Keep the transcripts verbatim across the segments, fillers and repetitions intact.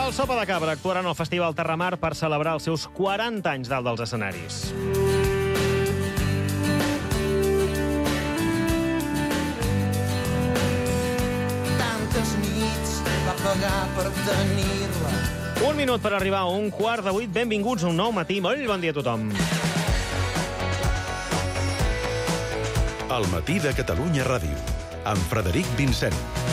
El Sopa de Cabra actuaran al Festival Terramar per celebrar els seus quaranta anys dalt dels escenaris. Tantes nits va pagar per tenir-la. Un minut per arribar a un quart de vuit. Benvinguts a un nou matí. Molt bon dia a tothom. El matí de Catalunya Ràdio, amb Frederic Vincent.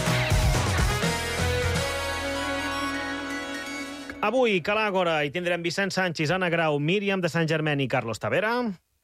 Avui, a l'Àgora, hi tindrem Vicent Sanchis, Anna Grau, Míriam de Sant Germain i Carlos Tavera.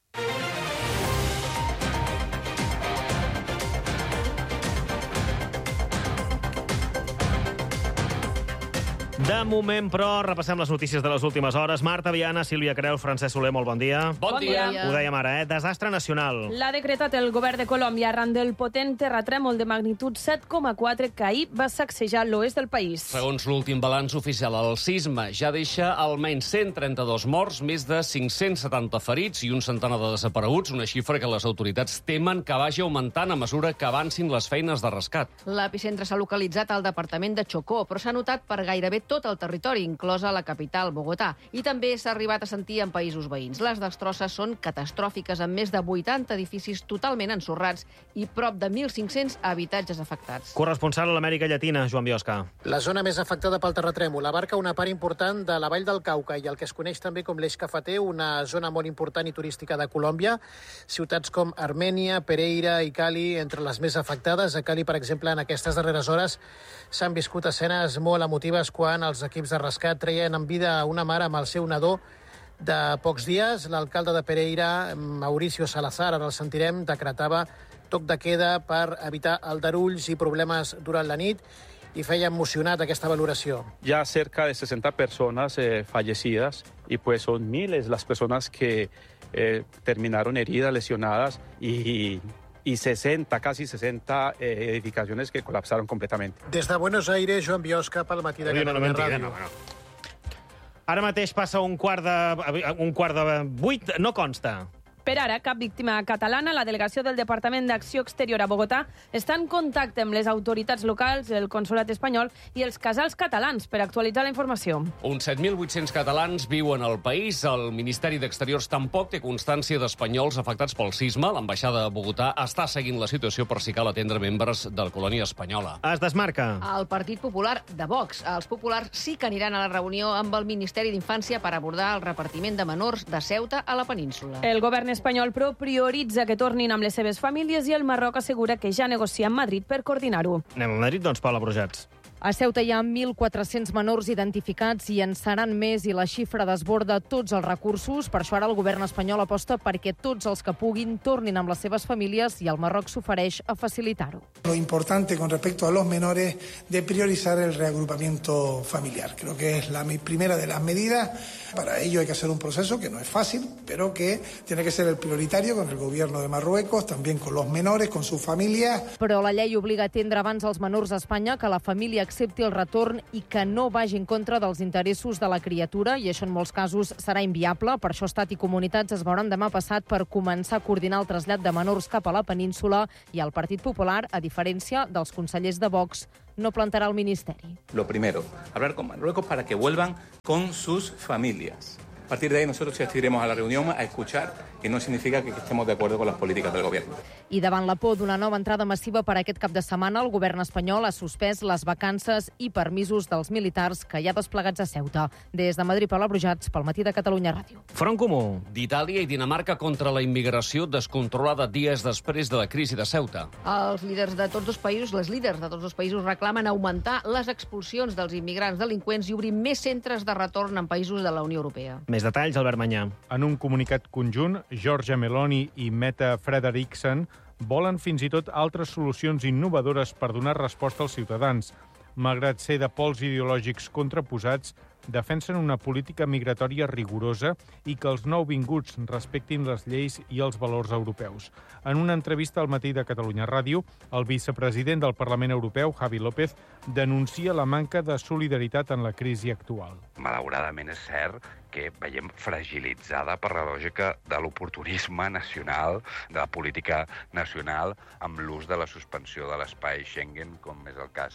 De moment, però, repassem les notícies de les últimes hores. Marta Viana, Sílvia Creus, Francesc Soler, molt bon dia. Bon, bon dia. dia. Ho dèiem ara, eh? Desastre nacional. L'ha decretat el govern de Colòmbia arran del potent terratrèmol de magnitud set coma quatre que ahir va sacsejar l'oest del país. Segons l'últim balanç oficial, el sisme ja deixa almenys cent trenta-dos morts, més de cinc-cents setanta ferits i un centenar de desapareguts, una xifra que les autoritats temen que vagi augmentant a mesura que avancin les feines de rescat. L'epicentre s'ha localitzat al departament de Chocó, però s'ha notat per gairebé tot el territori, inclosa la capital, Bogotà. I també s'ha arribat a sentir en països veïns. Les destrosses són catastròfiques, amb més de vuitanta edificis totalment ensorrats i prop de mil cinc-cents habitatges afectats. Corresponsal a l'Amèrica Llatina, Joan Biosca. La zona més afectada pel terratrèmol abarca una part important de la vall del Cauca i el que es coneix també com l'Eix Cafeter, una zona molt important i turística de Colòmbia. Ciutats com Armènia, Pereira i Cali, entre les més afectades. A Cali, per exemple, en aquestes darreres hores s'han viscut escenes molt emotives quan els equips de rescat treien en vida una mare amb el seu nadó de pocs dies. L'alcalde de Pereira, Mauricio Salazar, ara el sentirem, decretava toc de queda per evitar aldarulls i problemes durant la nit i feia emocionat aquesta valoració. Ya cerca de sesenta personas eh, fallecidas y pues son miles las personas que eh, terminaron heridas, lesionadas y... y sesenta, casi sesenta eh, edificaciones que colapsaron completamente. Des de Buenos Aires, Joan Biosca, pel matí de Catalunya Ràdio. No, no. Ara mateix passa un quart de, un quart de vuit, no consta. Per ara, cap víctima catalana. La delegació del Departament d'Acció Exterior a Bogotà està en contacte amb les autoritats locals, el consolat espanyol i els casals catalans per actualitzar la informació. Uns set mil vuit-cents catalans viuen al país. El Ministeri d'Exteriors tampoc té constància d'espanyols afectats pel sisme. L'ambaixada de Bogotà està seguint la situació per si cal atendre membres de la colònia espanyola. Es desmarca. El Partit Popular de Vox. Els populars sí que aniran a la reunió amb el Ministeri d'Infància per abordar el repartiment de menors de Ceuta a la península. El govern espanyol, però, prioritza que tornin amb les seves famílies i el Marroc assegura que ja negocia amb Madrid per coordinar-ho. Anem a Madrid, doncs, Paula Brujats. A Ceuta hi ha mil quatre-cents menors identificats i en seran més i la xifra desborda tots els recursos. Per això ara el govern espanyol aposta perquè tots els que puguin tornin amb les seves famílies i el Marroc s'ofereix a facilitar-ho. Lo importante con respecto a los menores de priorizar el reagrupamiento familiar. Creo que es la primera de las medidas. Para ello hay que hacer un proceso que no es fácil, pero que tiene que ser el prioritario con el gobierno de Marruecos, también con los menores, con sus familias. Però la llei obliga a atendre abans els menors a Espanya, que la família accepti el retorn i que no vagi en contra dels interessos de la criatura, i això en molts casos serà inviable. Per això Estat i comunitats es veuran demà passat per començar a coordinar el trasllat de menors cap a la península, i el Partit Popular, a diferència dels consellers de Vox, no plantarà el ministeri. Lo primero, hablar con Marruecos para que vuelvan con sus familias. A partir de ahí nosotros asistiremos a la reunión a escuchar, que no significa que estemos de acuerdo con las políticas del gobierno. I davant la por d'una nova entrada massiva per aquest cap de setmana, el govern espanyol ha suspès les vacances i permisos dels militars que hi ha desplegats a Ceuta. Des de Madrid, Paula Brujats, pel matí de Catalunya Ràdio. Front Comú. D'Itàlia i Dinamarca contra la immigració descontrolada dies després de la crisi de Ceuta. Els líders de tots dos països, les líders de tots dos països reclamen augmentar les expulsions dels immigrants delinqüents i obrir més centres de retorn en països de la Unió Europea. Més detalls, Albert Manyà. En un comunicat conjunt, Giorgia Meloni i Mette Frederiksen volen fins i tot altres solucions innovadores per donar resposta als ciutadans. Malgrat ser de pols ideològics contraposats, defensen una política migratòria rigorosa i que els nouvinguts respectin les lleis i els valors europeus. En una entrevista al Matí de Catalunya Ràdio, el vicepresident del Parlament Europeu, Javi López, denuncia la manca de solidaritat en la crisi actual. Malauradament és cert que veiem fragilitzada per la lògica de l'oportunisme nacional, de la política nacional, amb l'ús de la suspensió de l'espai Schengen, com és el cas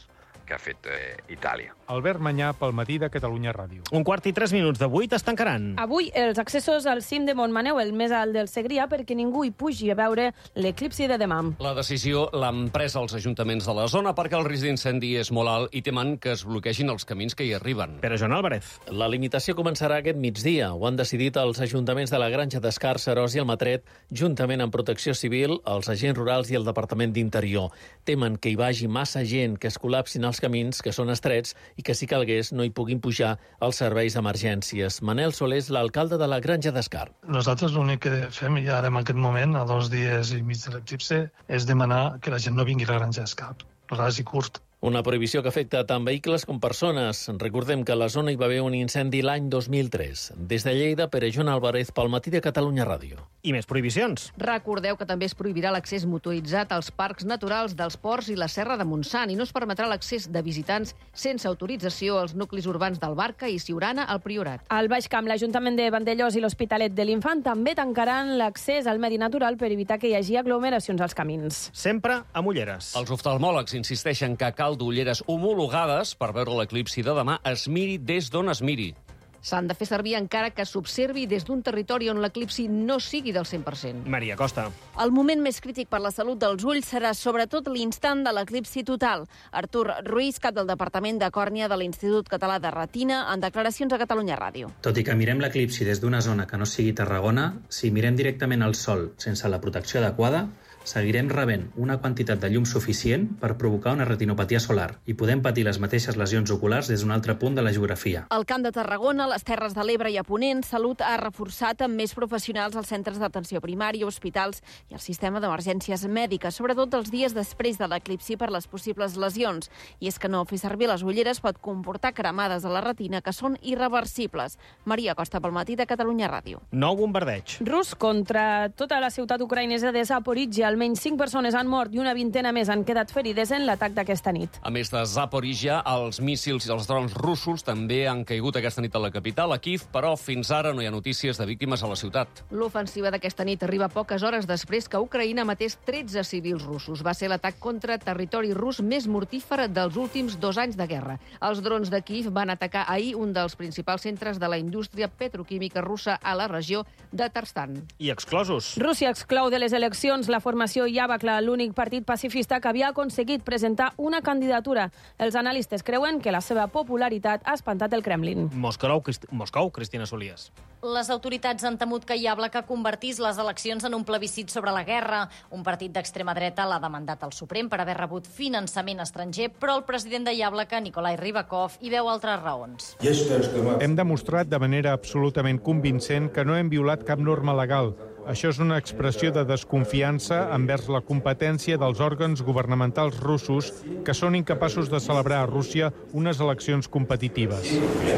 que ha fet eh, Itàlia. Albert Manyà, pel Matí de Catalunya Ràdio. Un quart i tres minuts de vuit es tancaran. Avui els accessos al cim de Montmaneu, el més alt del Segrià, perquè ningú hi pugi a veure l'eclipsi de demà. La decisió l'han pres els ajuntaments de la zona perquè el risc d'incendi és molt alt i temen que es bloquegin els camins que hi arriben. Però Joan Álvarez. La limitació començarà aquest migdia. Ho han decidit els ajuntaments de la Granja d'Escar, Seròs i el Matret, juntament amb Protecció Civil, els agents rurals i el Departament d'Interior. Temen que hi vagi massa gent, que es col·lapsin els camins, que són estrets, i que si calgués no hi puguin pujar els serveis d'emergències. Manel Soler és l'alcalde de la Granja d'Escar. Nosaltres l'únic que fem ja ara en aquest moment, a dos dies i mig de l'eclipsi, és demanar que la gent no vingui a la Granja d'Escar. Ras i curt. Una prohibició que afecta tant vehicles com persones. Recordem que a la zona hi va haver un incendi l'any dos mil tres. Des de Lleida, Pere Joan Álvarez, pel Matí de Catalunya Ràdio. I més prohibicions. Recordeu que també es prohibirà l'accés motoritzat als parcs naturals dels Ports i la Serra de Montsant i no es permetrà l'accés de visitants sense autorització als nuclis urbans del Barca i Siurana al Priorat. Al Baix Camp, l'Ajuntament de Vandellós i l'Hospitalet de l'Infant també tancaran l'accés al medi natural per evitar que hi hagi aglomeracions als camins. Sempre amb ulleres. Els oftalmòlegs insisteixen que cal d'ulleres homologades per veure l'eclipsi de demà, es miri des d'on es miri. S'han de fer servir encara que s'observi des d'un territori on l'eclipsi no sigui del cent per cent. Maria Costa. El moment més crític per la salut dels ulls serà sobretot l'instant de l'eclipsi total. Artur Ruiz, cap del Departament de Còrnia de l'Institut Català de Retina, en declaracions a Catalunya Ràdio. Tot i que mirem l'eclipsi des d'una zona que no sigui Tarragona, si mirem directament al Sol sense la protecció adequada, seguirem rebent una quantitat de llum suficient per provocar una retinopatia solar i podem patir les mateixes lesions oculars des d'un altre punt de la geografia. Al Camp de Tarragona, les Terres de l'Ebre i a Ponent, Salut ha reforçat amb més professionals als centres d'atenció primària, hospitals i el sistema d'emergències mèdiques, sobretot els dies després de l'eclipsi per les possibles lesions. I és que no fer servir les ulleres pot comportar cremades a la retina que són irreversibles. Maria Costa, pel Matí de Catalunya Ràdio. Nou bombardeig. Rus contra tota la ciutat ucraïnesa de Zaporizhia. Almenys cinc persones han mort i una vintena més han quedat ferides en l'atac d'aquesta nit. A més de Zaporizhia, els míssils i els drons russos també han caigut aquesta nit a la capital, a Kíev, però fins ara no hi ha notícies de víctimes a la ciutat. L'ofensiva d'aquesta nit arriba poques hores després que Ucraïna matés tretze civils russos. Va ser l'atac contra territori rus més mortífer dels últims dos anys de guerra. Els drons de Kíev van atacar ahir un dels principals centres de la indústria petroquímica russa a la regió de Tarstan. I exclosos. Rússia exclou de les eleccions la formació Yavakla, l'únic partit pacifista que havia aconseguit presentar una candidatura. Els analistes creuen que la seva popularitat ha espantat el Kremlin. Moscou, Crist... Moscou Cristina Solies. Les autoritats han temut que Yavakla convertís les eleccions en un plebiscit sobre la guerra. Un partit d'extrema dreta l'ha demandat al Suprem per haver rebut finançament estranger, però el president de Yavakla, Nikolai Rybakov, hi veu altres raons. Hem demostrat de manera absolutament convincent que no hem violat cap norma legal. Això és una expressió de desconfiança envers la competència dels òrgans governamentals russos que són incapaços de celebrar a Rússia unes eleccions competitives.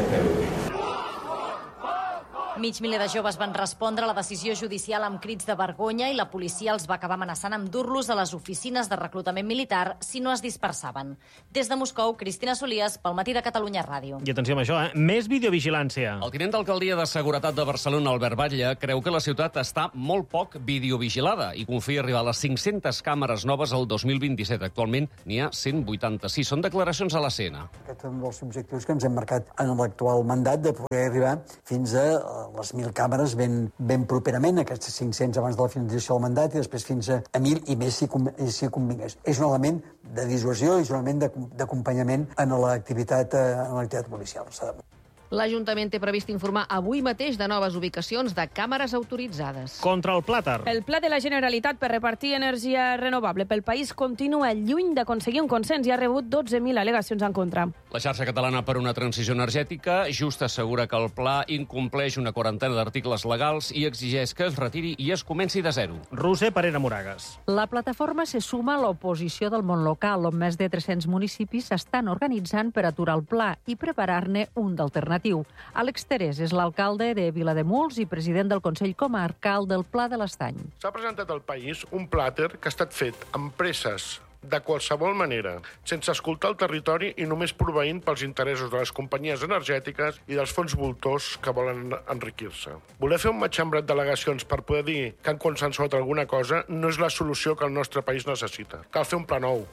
Mig miler de joves van respondre a la decisió judicial amb crits de vergonya i la policia els va acabar amenaçant amb dur-los a les oficines de reclutament militar si no es dispersaven. Des de Moscou, Cristina Solies, pel Matí de Catalunya Ràdio. I atenció amb això, eh? Més videovigilància. El tinent d'alcaldia de Seguretat de Barcelona, Albert Batlle, creu que la ciutat està molt poc videovigilada i confia arribar a les cinc-centes càmeres noves el dos mil vint-i-set. Actualment n'hi ha cent vuitanta-sis. Són declaracions a la C N. Aquest és un dels objectius que ens hem marcat en l'actual mandat de poder arribar fins a les mil càmeres ben, ben properament, aquestes cinc-cents abans de la finalització del mandat i després fins a, a mil i més si, si convingués. És un element de dissuasió i és un element d'acompanyament en l'activitat en l'activitat policial. L'Ajuntament té previst informar avui mateix de noves ubicacions de càmeres autoritzades. Contra el plàter. El pla de la Generalitat per repartir energia renovable pel país continua lluny d'aconseguir un consens i ha rebut dotze mil al·legacions en contra. La xarxa catalana per una transició energètica just assegura que el pla incompleix una quarantena d'articles legals i exigeix que es retiri i es comenci de zero. Roser Parera Moragas. La plataforma se suma a l'oposició del món local, on més de tres-cents municipis s'estan organitzant per aturar el pla i preparar-ne un d'alternatiu. Àlex Terès és l'alcalde de Vilademuls i president del Consell Comarcal del Pla de l'Estany. S'ha presentat al país un plàter que ha estat fet amb presses, de qualsevol manera, sense escoltar el territori i només proveint pels interessos de les companyies energètiques i dels fons voltors que volen enriquir-se. Voler fer un matxembrat d'al·legacions per poder dir que han consensuat alguna cosa no és la solució que el nostre país necessita. Cal fer un pla nou,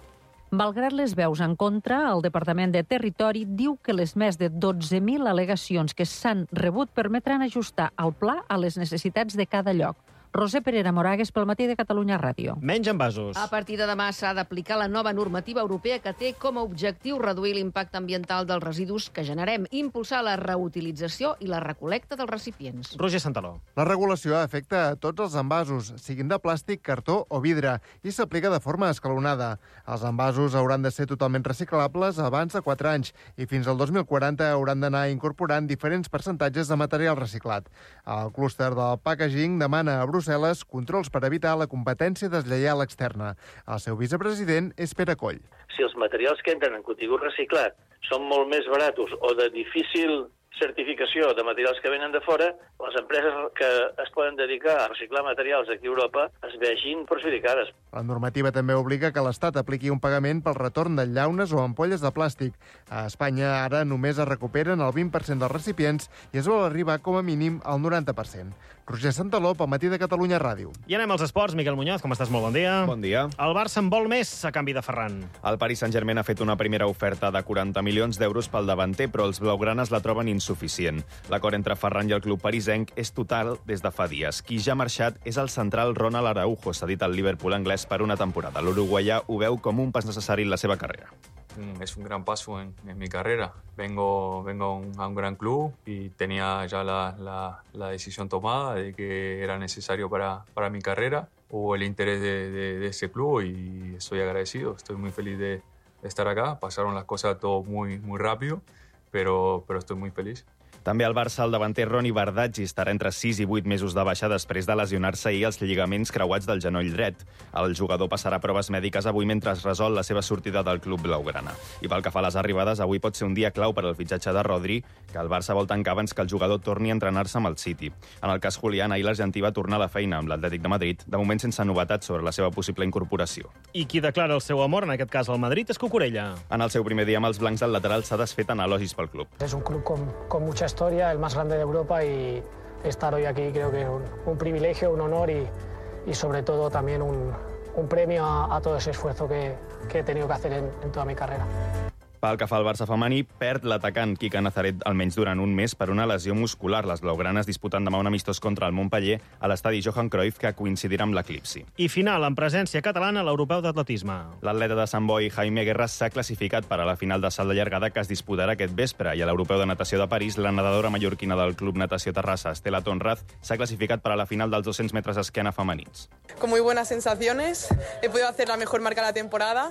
Malgrat les veus en contra, el Departament de Territori diu que les més de dotze mil al·legacions que s'han rebut permetran ajustar el pla a les necessitats de cada lloc. Roser Perera Moragues pel Matí de Catalunya Ràdio. Menys envasos. A partir de demà s'ha d'aplicar la nova normativa europea que té com a objectiu reduir l'impacte ambiental dels residus que generem, impulsar la reutilització i la recol·lecta dels recipients. Roger Santaló. La regulació afecta a tots els envasos, siguin de plàstic, cartó o vidre, i s'aplica de forma escalonada. Els envasos hauran de ser totalment reciclables abans de quatre anys i fins al dos mil quaranta hauran d'anar incorporant diferents percentatges de material reciclat. El clúster del packaging demana a Brussel·les controls per evitar la competència deslleial externa. El seu vicepresident és Pere Coll. Si els materials que entren en contingut reciclat són molt més baratos o de difícil certificació de materials que venen de fora, les empreses que es poden dedicar a reciclar materials aquí a Europa es vegin perjudicades. La normativa també obliga que l'Estat apliqui un pagament pel retorn de llaunes o ampolles de plàstic. A Espanya ara només es recuperen el vint per cent dels recipients i es vol arribar com a mínim al noranta per cent. Roger Santaló, pel Matí de Catalunya Ràdio. I anem als esports. Miquel Muñoz, com estàs? Molt bon dia. Bon dia. El Barça en vol més a canvi de Ferran. El Paris Saint-Germain ha fet una primera oferta de quaranta milions d'euros pel davanter, però els blaugranes la troben insuficient. L'acord entre Ferran i el club parisenc és total des de fa dies. Qui ja ha marxat és el central Ronald Araujo, cedit al Liverpool anglès per una temporada. L'uruguaià ho veu com un pas necessari en la seva carrera. Es un gran paso en, en mi carrera. Vengo, vengo a, un, a un gran club y tenía ya la, la, la decisión tomada de que era necesario para, para mi carrera. Hubo el interés de, de, de ese club y estoy agradecido. Estoy muy feliz de, de estar acá. Pasaron las cosas todo muy, muy rápido, pero, pero estoy muy feliz. També al Barça, el davanter Roni Bardaggi estarà entre sis i vuit mesos de baixa després de lesionar-se ahir els lligaments creuats del genoll dret. El jugador passarà proves mèdiques avui mentre es resol la seva sortida del club blaugrana. I pel que fa a les arribades, avui pot ser un dia clau per al fitxatge de Rodri, que el Barça vol tancar abans que el jugador torni a entrenar-se amb el City. En el cas Julián, ahir l'argentí va tornar a la feina amb l'Atlètic de Madrid, de moment sense novetats sobre la seva possible incorporació. I qui declara el seu amor, en aquest cas al Madrid, és Cucurella. En el seu primer dia amb els blancs del lateral s'ha desfet en elogis pel club. És un club con, con mucha historia, el más grande de Europa, y estar hoy aquí creo que es un, un privilegio, un honor y, y sobre todo también un, un premio a, a todo ese esfuerzo que, que he tenido que hacer en, en toda mi carrera. Pel que fa al Barça femení, perd l'atacant Kika Nazaret almenys durant un mes per una lesió muscular. Les blaugranes disputen demà un amistós contra el Montpellier a l'estadi Johan Cruyff, que coincidirà amb l'eclipsi. I final, en presència catalana, a l'Europeu d'Atletisme. L'atleta de Sant Boi, Jaime Guerra, s'ha classificat per a la final de salt de llargada que es disputarà aquest vespre, i a l'Europeu de Natació de París, la nedadora mallorquina del Club Natació Terrassa, Estela Tonraz, s'ha classificat per a la final dels dos-cents metres esquena femenins. Con muy buenas sensaciones, he podido hacer la mejor marca de la temporada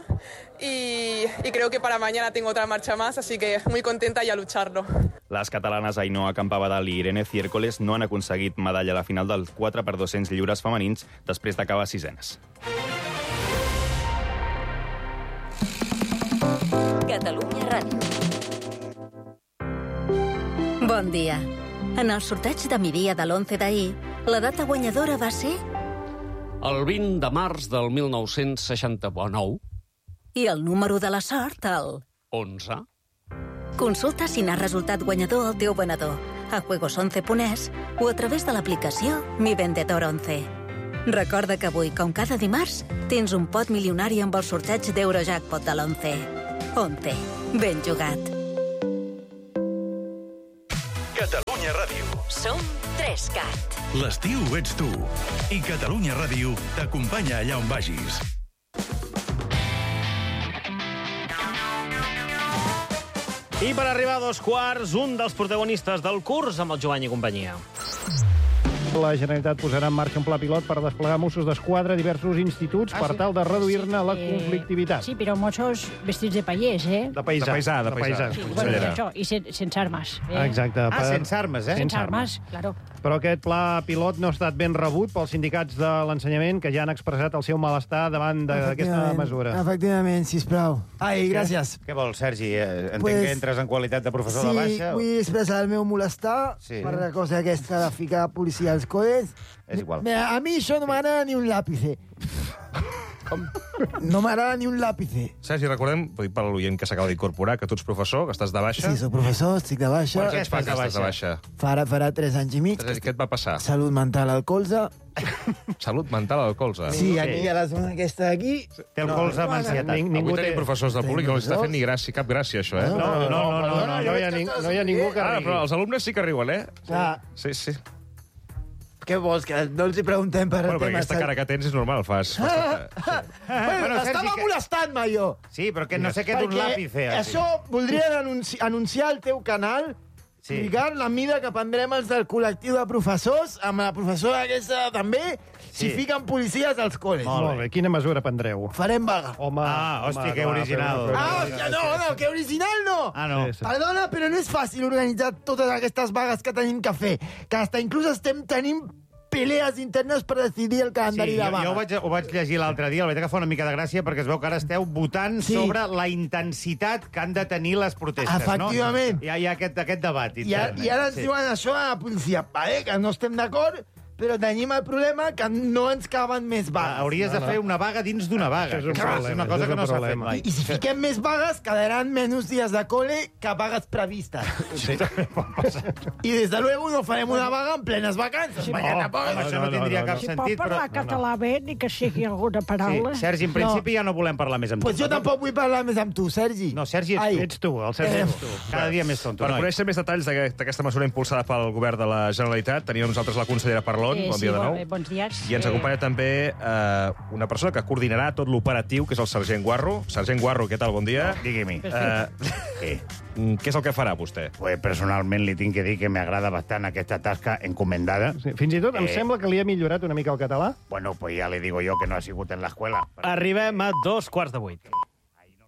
y, y creo que para mañana tengo otra marcha más, así que muy contenta y a lucharlo. Les catalanes Ainhoa Campabadal i Irene Ciércoles no han aconseguit medalla a la final dels quatre per dos-cents lliures femenins després d'acabar sisenes. Catalunya Ràdio. Bon dia. En el sorteig de migdia de l'onze d'ahir, la data guanyadora va ser... El vint de març del mil nou-cents seixanta-nou. I el número de la sort, el... onze. Consulta si n'ha resultat guanyador el teu venedor a juegos once punt es o a través de l'aplicació Mi Vendedor once. Recorda que avui, com cada dimarts, tens un pot milionari amb el sorteig d'Eurojackpot de l'onze. once. Ben jugat. Catalunya Ràdio. Som tres cat. L'estiu ets tu. I Catalunya Ràdio t'acompanya allà on vagis. I per arribar a dos quarts, un dels protagonistes del curs amb el Jovany i companyia. La Generalitat posarà en marxa un pla pilot per desplegar Mossos d'Esquadra a diversos instituts Ah, per sí? tal de reduir-ne Sí, la eh, conflictivitat. Sí, però Mossos vestits de pallers, eh? De paisà. De paisà, de paisà. Sí, bueno, això, i sen, sense armes. Eh? Exacte. Ah, per- sense armes, eh? Sense armes, claro. Però aquest pla pilot no ha estat ben rebut pels sindicats de l'ensenyament, que ja han expressat el seu malestar davant de- d'aquesta Efectivament, mesura. Efectivament, sisplau. Ai, Què? gràcies. Què vols, Sergi? Entenc Pues, que entres en qualitat de professor sí, de baixa. o- vull expressar el meu molestar Sí. per la cosa aquesta de ficar policia als col·les. És igual. Mira, a mi això no m'agrada ni un làpice. Com? No m'agrada ni un làpice. Sergi, recordem, per l'oient que s'acaba d'incorporar, que tu ets professor, que estàs de baixa. Sí, soc professor, estic de baixa. Quants anys fa que estàs de baixa? Farà, farà tres anys i mig. Què et va passar? Salut mental al colze. Salut mental al colze. Sí, aquí a la zona aquesta d'aquí. Té el colze amb ansietat. Avui tenim professors del públic, no els està fent ni gràcia, cap gràcia, això, eh? No, no, no, no, no, no hi ha ningú que Ah, rigui. però els alumnes sí que riuen, eh? Clar. Sí, sí. Què vols, que no els hi preguntem per Bueno, el perquè tema... aquesta cara que tens és normal, fas... Ah, ah, bueno, Bueno, Sergi, estava que- molestant-me, jo. Sí, però que no sé què d'un làpice. Perquè això voldria anunci anunciar al teu canal, Sí. Ricard, la mida que prendrem els del col·lectiu de professors, amb la professora aquesta també, si Sí. fiquen policies als col·les. Molt bé, quina mesura prendreu? Farem vaga. Home, Ah, hòstia, home, que va, original. però- però- Ah, hòstia, no, no, que original no! Ah, no. Sí, sí. Perdona, però no és fàcil organitzar totes aquestes vagues que tenim que fer, que hasta inclús estem tenint pelees internes per decidir el Sí, calendari jo, de jo ho, vaga. vaig, ho vaig llegir l'altre dia, el vaig agafar una mica de gràcia, perquè es veu que ara esteu votant Sí. sobre la intensitat que han de tenir les protestes, Efectivament. no? Hi ha, hi ha aquest, aquest debat. I, ara, intern, I ara ens sí. diuen això a la policia, vale, que no estem d'acord, però tenim el problema que no ens caben més vagues. Hauries de fer una vaga dins d'una vaga. Això és un que problema, és una això cosa és que un no s'ha fet problema. mai. I si fiquem més vagues, quedaran menys dies de col·le que vagues previstes. Sí. I des de luego no farem una vaga en plenes vacances. Sí, perquè no, tampoc... home, això no tindria cap Si pot sentit, parlar però... català bé, ni que sigui alguna Sí, paraula. Sergi, en principi ja no volem parlar més amb Pues tu. jo tampoc vull parlar més amb tu, Sergi. No, Sergi, ets Ai. tu. Ets tu, el Sergi Eh, ets tu. Cada dia més tonto. Per noi. conèixer més detalls d'aquest- d'aquesta mesura impulsada pel govern de la Generalitat, tenim amb nosaltres la consellera Parlon. Eh, Bon sí, dia de nou. bon- eh, bons dies. I ens Eh, acompanya també eh, una persona que coordinarà tot l'operatiu, que és el sergent Guarro. Sergent Guarro, què tal? Bon dia. Digui-m'hi. Eh, mm, què és el que farà vostè? Pues personalment li tinc que dir que m'agrada bastant aquesta tasca encomendada. Sí, fins i tot em Eh. sembla que li ha millorat una mica el català. Bueno, pues ya le digo yo que no ha sigut en la escuela. Arribem a dos quarts de vuit.